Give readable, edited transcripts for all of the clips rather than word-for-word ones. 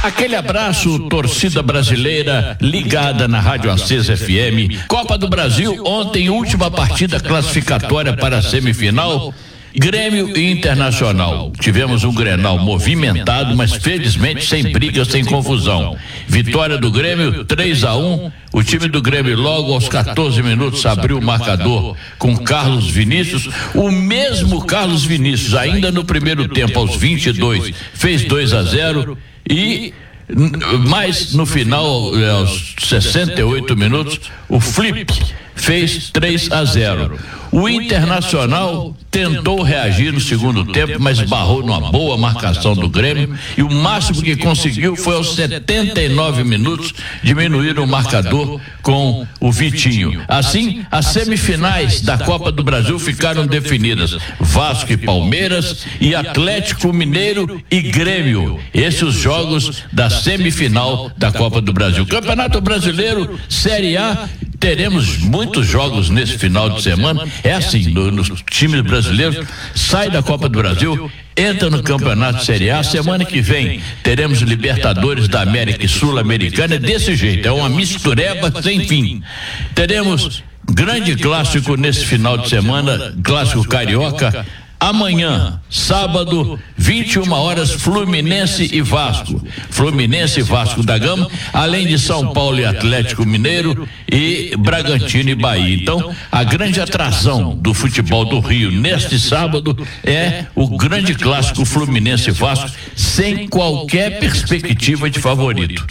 Aquele abraço, torcida brasileira ligada na Rádio Acesa FM. Copa do Brasil, ontem última partida classificatória para a semifinal. Grêmio e Internacional. Tivemos um Grenal movimentado, mas felizmente sem briga, sem confusão. Vitória do Grêmio 3-1. O time do Grêmio logo aos 14 minutos abriu o marcador com Carlos Vinícius. O mesmo Carlos Vinícius, ainda no primeiro tempo, aos 22, fez 2-0 e mas no final, aos 68 minutos, o Felipe fez 3-0. O Internacional tentou reagir no segundo tempo, mas barrou numa boa marcação do Grêmio e o máximo que conseguiu foi aos 79 minutos diminuir o marcador com o Vitinho. Assim, as semifinais da Copa do Brasil ficaram definidas: Vasco e Palmeiras e Atlético Mineiro e Grêmio. Esses os jogos da semifinal da Copa do Brasil. Campeonato Brasileiro, Série A. Teremos muitos jogos nesse final de semana. É assim, nos times brasileiros, sai da Copa do Brasil, entra no Campeonato Série A. Semana que vem teremos Libertadores da América e Sul-Americana. É desse jeito, é uma mistureba sem fim. Teremos grande clássico nesse final de semana, clássico carioca. Amanhã, sábado, 21 horas, Fluminense e Vasco. Fluminense e Vasco da Gama, além de São Paulo e Atlético Mineiro e Bragantino e Bahia. Então, a grande atração do futebol do Rio neste sábado é o grande clássico Fluminense e Vasco, sem qualquer perspectiva de favorito.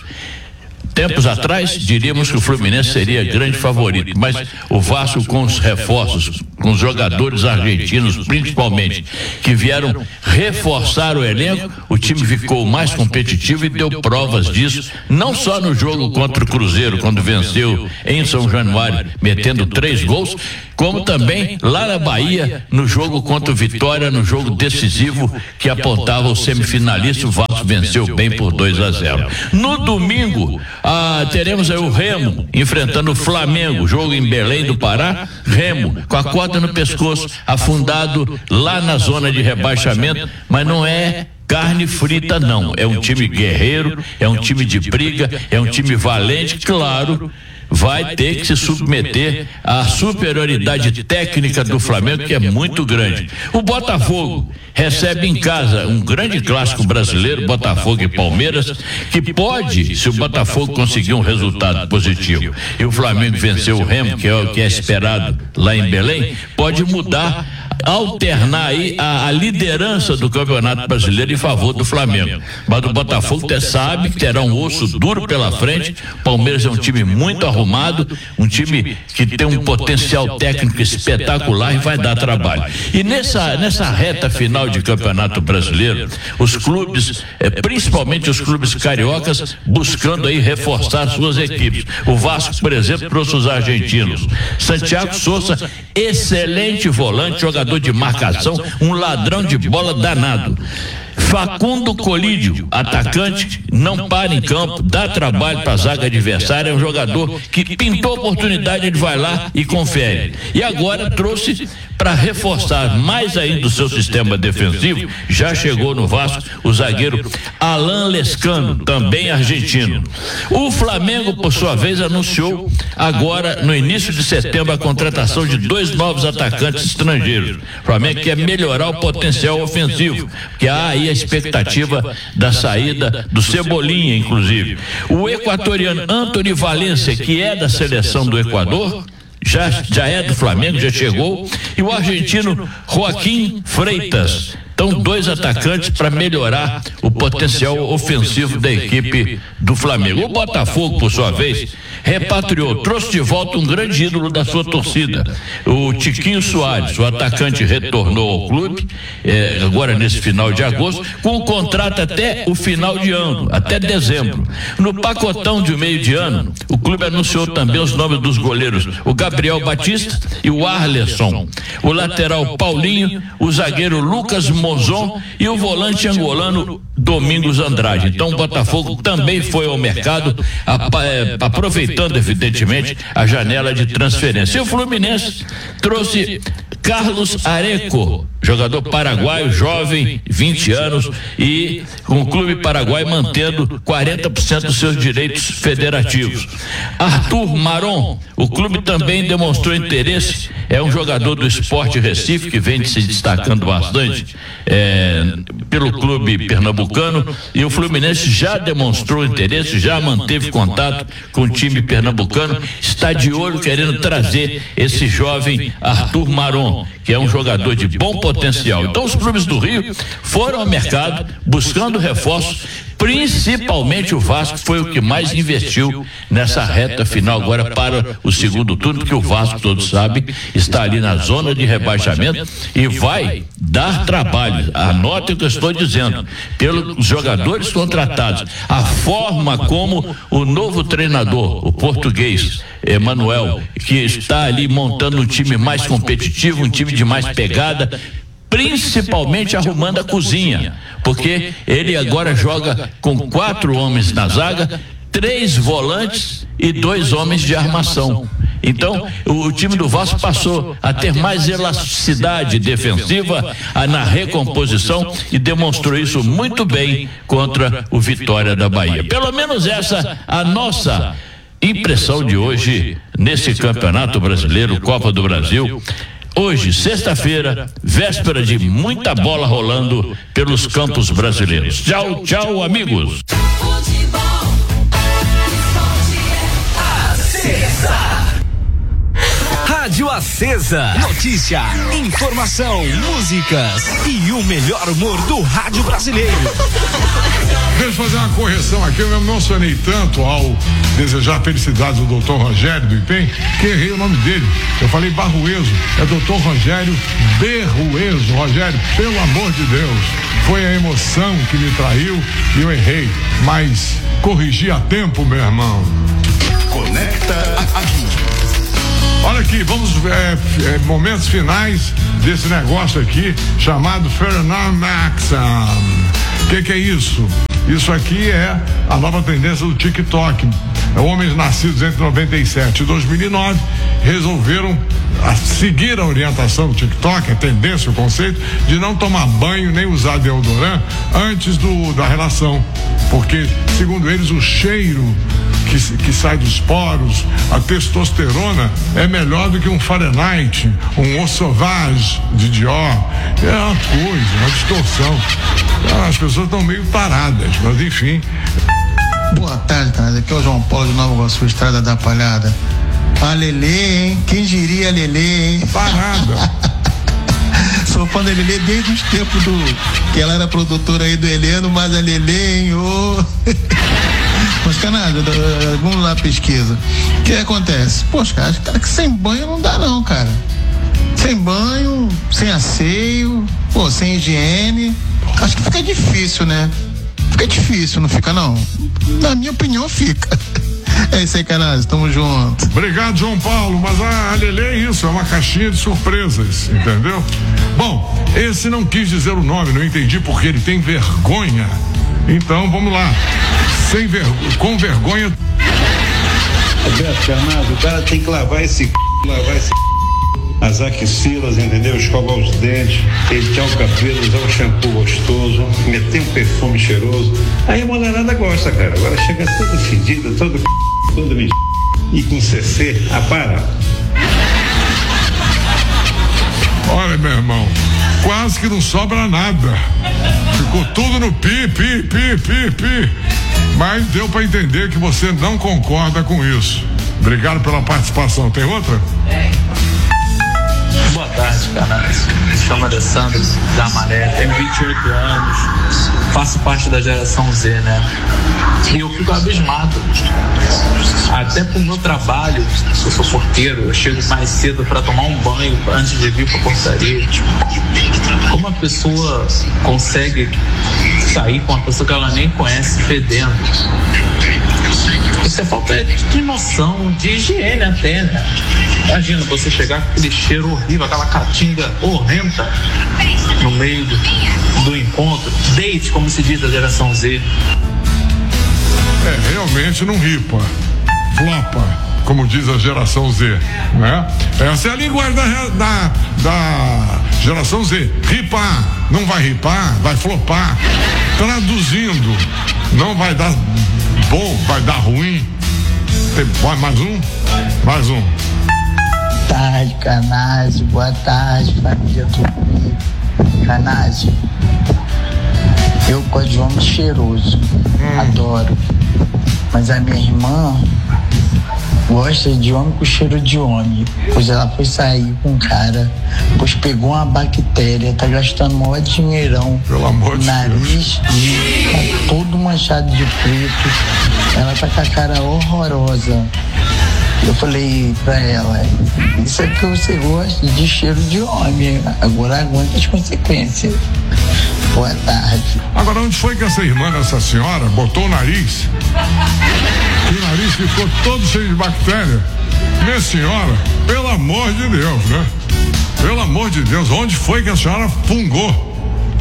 Tempos atrás, diríamos que o Fluminense seria grande favorito, mas o Vasco, com os reforços, com os jogadores argentinos principalmente, que vieram reforçar o elenco, o time ficou mais competitivo e deu provas disso, não só no jogo contra o Cruzeiro, quando venceu em São Januário, metendo 3 gols, como também lá na Bahia, no jogo contra o Vitória, no jogo decisivo que apontava o semifinalista. O Vasco venceu bem por 2-0. No domingo, teremos aí o Remo enfrentando o Flamengo, jogo em Belém do Pará. Remo com a corda no pescoço, afundado lá na zona de rebaixamento, mas não é carne frita não, é um time guerreiro, é um time de briga, é um time valente, claro. Vai ter que se submeter à superioridade técnica do Flamengo, que é muito grande. O Botafogo recebe em casa um grande clássico brasileiro, Botafogo e Palmeiras, que pode, se o Botafogo conseguir um resultado positivo e o Flamengo vencer o Remo, que é o que é esperado lá em Belém, pode mudar, alternar aí a liderança do Campeonato Brasileiro em favor do Flamengo. Mas o Botafogo sabe que terá um osso duro pela frente. Palmeiras é um time muito arrumado, um time que tem um potencial técnico espetacular e vai dar trabalho. E nessa reta final de Campeonato Brasileiro, os clubes, principalmente os clubes cariocas, buscando aí reforçar suas equipes. O Vasco, por exemplo, trouxe os argentinos. Santiago Souza, excelente volante, jogador de marcação, um ladrão de bola danado. Facundo Colídio, atacante, não para em campo, dá trabalho para a zaga adversária, é um jogador que pintou a oportunidade, ele vai lá e confere. E agora trouxe para reforçar mais ainda o seu sistema defensivo, já chegou no Vasco o zagueiro Alan Lescano, também argentino. O Flamengo, por sua vez, anunciou agora, no início de setembro, a contratação de 2 novos atacantes estrangeiros. O Flamengo quer melhorar o potencial ofensivo, que há aí a expectativa da saída do Cebolinha, inclusive. O equatoriano Antony Valencia, que é da seleção do Equador, já é do Flamengo, já chegou, e o argentino Joaquim Freitas. Então, 2 atacantes para melhorar o potencial ofensivo da equipe do Flamengo. O Botafogo, por sua vez, repatriou, trouxe de volta um grande ídolo da sua torcida, o Tiquinho Soares. O atacante retornou ao clube agora nesse final de agosto, com o contrato até o final de ano, até dezembro. No pacotão de meio de ano, o clube anunciou também os nomes dos goleiros, o Gabriel Batista e o Arleson, o lateral Paulinho, o zagueiro Lucas Mozon e o volante angolano Domingos Andrade. Então o Botafogo também foi ao mercado, aproveitando evidentemente a janela de transferência. E o Fluminense trouxe Carlos Areco, jogador paraguaio, jovem, 20 anos, e com o clube paraguai mantendo 40% dos seus direitos federativos. Arthur Maron, o clube também demonstrou interesse, é um jogador do Sport Recife, que vem se destacando bastante pelo clube pernambucano, e o Fluminense já demonstrou interesse, já manteve contato com o time pernambucano, está de olho querendo trazer esse jovem Arthur Maron, que é um jogador de bom potencial. Então os clubes do Rio foram ao mercado buscando reforços, principalmente o Vasco foi o que mais investiu nessa reta final agora para o segundo turno, porque o Vasco, todos sabem, está ali na zona de rebaixamento e vai dar trabalho. Anotem o que eu estou dizendo, pelos jogadores contratados, a forma como o novo treinador, o português Emanuel, que está ali montando um time mais competitivo, um time de mais pegada, principalmente arrumando a cozinha, porque ele agora joga com 4 homens na zaga, 3 volantes e 2 homens de armação. Então, o time do Vasco passou a ter mais elasticidade defensiva na recomposição e demonstrou isso muito bem contra o Vitória da Bahia. Pelo menos essa a nossa impressão de hoje nesse Campeonato Brasileiro, Copa do Brasil. Hoje, sexta-feira, véspera de muita bola rolando pelos campos brasileiros. Tchau, tchau, amigos. Rádio Acesa. Notícia, informação, músicas e o melhor humor do rádio brasileiro. Deixa eu fazer uma correção aqui, eu me emocionei tanto ao desejar felicidades ao doutor Rogério do IPEM, que errei o nome dele. Eu falei Barrueso, é doutor Rogério Berrueso. Rogério, pelo amor de Deus, foi a emoção que me traiu e eu errei, mas corrigi a tempo, meu irmão. Conecta aqui. Olha aqui, vamos momentos finais desse negócio aqui chamado Fernand Maxam. O que é isso? Isso aqui é a nova tendência do TikTok. Homens nascidos entre 97 e 2009 resolveram seguir a orientação do TikTok, a tendência, o conceito de não tomar banho nem usar deodorante antes da relação, porque segundo eles o cheiro que sai dos poros, a testosterona é melhor do que um Fahrenheit, um Eau Sauvage de Dior. É uma coisa, uma distorção. As pessoas estão meio paradas, mas enfim. Boa tarde, cara. Aqui é o João Paulo de Nova Iguaçu, Estrada da Palhada. A Lelê, hein? Quem diria a Lelê, hein? Parada. Sou fã da Lelê desde os tempos que ela era produtora aí do Heleno, mas a Lelê, hein? Oh. Mas, canalha, vamos lá, pesquisa. O que acontece? Poxa, cara, que sem banho não dá não, cara. Sem banho, sem asseio, sem higiene. Acho que fica difícil, né? Fica difícil, não fica não? Na minha opinião, fica. É isso aí, canais, tamo junto. Obrigado, João Paulo, mas a Lelê é isso, é uma caixinha de surpresas, entendeu? Bom, esse não quis dizer o nome, não entendi porque ele tem vergonha. Então, vamos lá. Com vergonha. Roberto Fernando, o cara tem que lavar esse as axilas, entendeu? Escovar os dentes, pentear o cabelo, usar um shampoo gostoso, meter um perfume cheiroso. Aí a mulherada gosta, cara. Agora chega toda fedida, toda e com CC, para. Olha, meu irmão, quase que não sobra nada. Ficou tudo no pi. Mas deu para entender que você não concorda com isso. Obrigado pela participação. Tem outra? Boa tarde, canais. Me chamo Alessandro da Maré, tenho 28 anos, faço parte da geração Z, né? E eu fico abismado. Até pro meu trabalho, eu sou porteiro, eu chego mais cedo para tomar um banho antes de vir pra portaria. Como a pessoa consegue sair com uma pessoa que ela nem conhece fedendo? Isso é falta de noção, de higiene até, né? Imagina você chegar com aquele cheiro horrível, aquela caatinga horrenda no meio do encontro. Date, como se diz da geração Z. Realmente não ripa, flopa, como diz a geração Z, né? Essa é a linguagem da geração Z. Ripar, não vai ripar, vai flopar. Traduzindo, não vai dar bom, vai dar ruim. Mais um? Boa tarde, Canásio. Boa tarde, família do Canásio. Eu gosto de homem cheiroso. Adoro. Mas a minha irmã gosta de homem com cheiro de homem. Pois ela foi sair com um cara, pois pegou uma bactéria, tá gastando maior dinheirão. Pelo amor de Deus. Tá todo manchado de preto. Ela tá com a cara horrorosa. Eu falei pra ela, isso é porque você gosta de cheiro de homem, agora aguenta as consequências. Boa tarde. Agora, onde foi que essa irmã dessa senhora botou o nariz? E o nariz ficou todo cheio de bactéria. Minha senhora, pelo amor de Deus, né? Pelo amor de Deus, onde foi que a senhora fungou?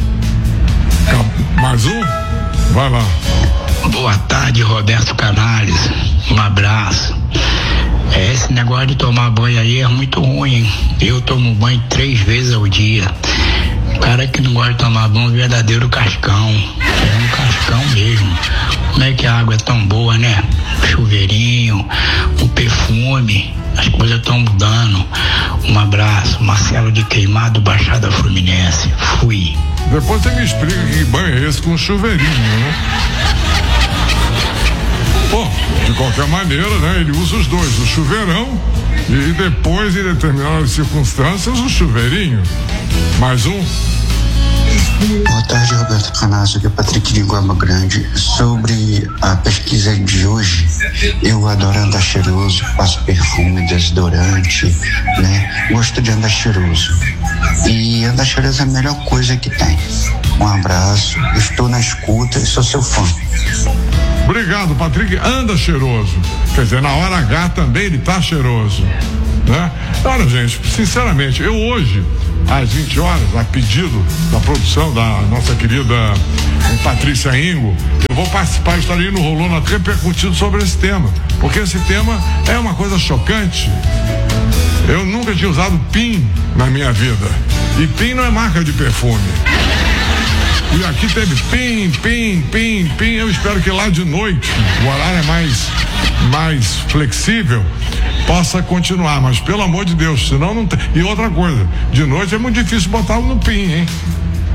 Mais um? Vai lá. Boa tarde, Roberto Canales. Um abraço. Esse negócio de tomar banho aí é muito ruim, hein? Eu tomo banho 3 vezes ao dia. O cara que não gosta de tomar banho é um verdadeiro cascão. É um cascão mesmo. Como é que a água é tão boa, né? O chuveirinho, o perfume, as coisas estão mudando. Um abraço, Marcelo de Queimado, Baixada Fluminense. Fui. Depois você me explica que banho é esse com chuveirinho, né? Bom, de qualquer maneira, né? Ele usa os dois, o chuveirão e depois, em determinadas circunstâncias, o chuveirinho. Mais um. Boa tarde, Roberto Canásio, aqui é Patrick de Guama Grande. Sobre a pesquisa de hoje, eu adoro andar cheiroso, passo perfume, desodorante, né? Gosto de andar cheiroso. E andar cheiroso é a melhor coisa que tem. Um abraço, estou na escuta e sou seu fã. Obrigado, Patrick. Anda cheiroso. Quer dizer, na hora H também ele tá cheiroso, né? Olha, gente, sinceramente, eu hoje, às 20 horas, a pedido da produção da nossa querida Patrícia Ingo, eu vou participar, estarei no Rolona repercutindo sobre esse tema, porque esse tema é uma coisa chocante. Eu nunca tinha usado PIN na minha vida, e PIN não é marca de perfume. E aqui teve PIN. Eu espero que lá de noite, o horário é mais flexível, possa continuar, mas pelo amor de Deus, senão não tem. E outra coisa, de noite é muito difícil botar no PIN, hein?